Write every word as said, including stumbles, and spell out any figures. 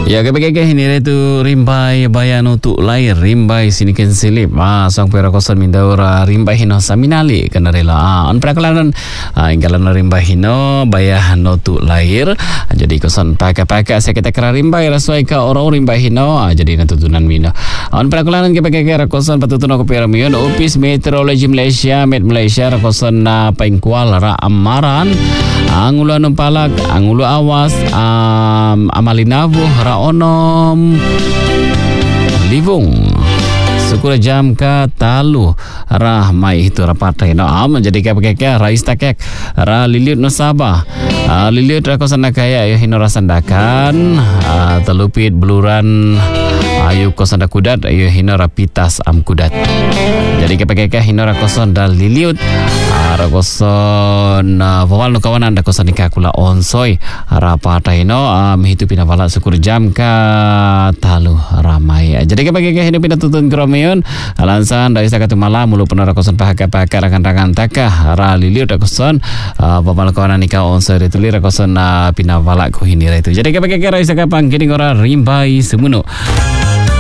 Ya kepekeke ini itu rimbai bayan untuk lahir rimbai sini ken silip ah sang pera kosan mindaura rimbai hino saminali kanarela ah on prakalanan ah inggalan rimbai hino bayan untuk lahir jadi kosan pakai-pakai saya kita kira rimbai rasai ka orang rimbai hino ah jadi natutunan mina on prakalanan kepekeke kosan patutun ko pera mion Office Meteorologi Malaysia Met Malaysia kosan na paingkual ra amaran angulu numpalak angulu awas um, amalinavu ra onom livung sukura jam ka talu rah mai itu rapatai no am jadi ka pakek ra istakek ra liliut no sabah uh, liliut ra kosana kaya yo hino rasandakan uh, telupit beluran ayu kosanda kudat ayu hino rapitas am kudat jadi ka pakek hino ra kosan dal liliut ra kosan vawal no kawanan da kosan nikakula onsoi rapatai no am hitu pinawala sukur jam ka talu ramai jadi ka pakek hino pinatutun kromeon alansan dari sakatu malam mulu penara kosan pahaka-pahaka rakan-rakan takah ra liliut ra kosan vawal kawanan nikah onsoi rituli ra kosan pinawala ko hinira itu jadi ka pakek ra isaka pangkini ora rimbai semuno